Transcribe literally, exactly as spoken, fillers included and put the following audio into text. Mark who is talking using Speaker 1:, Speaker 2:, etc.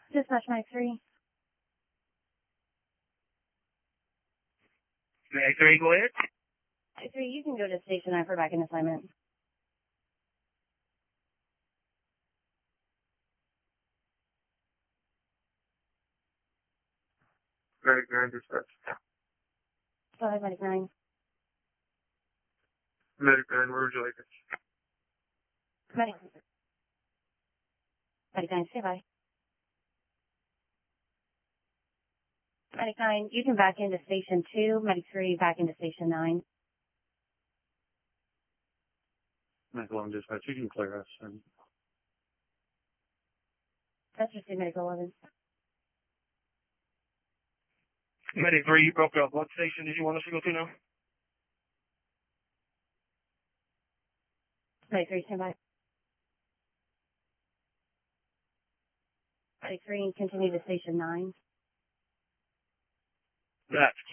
Speaker 1: Dispatch Medic three.
Speaker 2: Medic three, go ahead.
Speaker 1: Medic three, you can go to Station nine for back in assignment.
Speaker 2: Medic nine, dispatch.
Speaker 1: Go ahead, Medic nine.
Speaker 2: Medic nine, where would you like it?
Speaker 1: Medic. Medic nine, stay by. Medic nine, you can back into Station two. Medic three, back into Station nine.
Speaker 2: Medic eleven, dispatch, you can clear us. And...
Speaker 1: That's just Medic eleven.
Speaker 2: Medic three, you broke up. What station did you want us to go to now?
Speaker 1: Medic three, stand by. Medic three, continue to Station nine.
Speaker 2: That's